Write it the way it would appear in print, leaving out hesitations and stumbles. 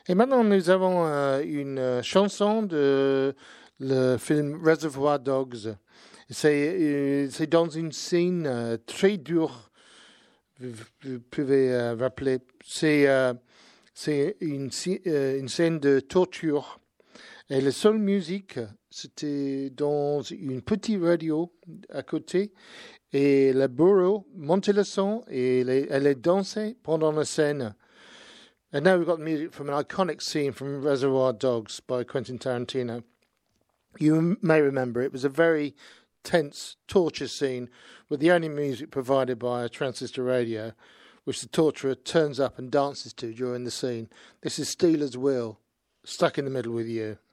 Et maintenant, nous avons une chanson de le film Reservoir Dogs. C'est dans une scène très dure, vous pouvez rappeler. C'est une scène de torture. Et la seule musique, c'était dans une petite radio à côté. Et la bureau montait le son et elle est dansée pendant la scène. And now we've got music from an iconic scene from Reservoir Dogs by Quentin Tarantino. You may remember it was a very tense torture scene with the only music provided by a transistor radio, which the torturer turns up and dances to during the scene. This is Steeler's Wheel, Stuck in the Middle with You.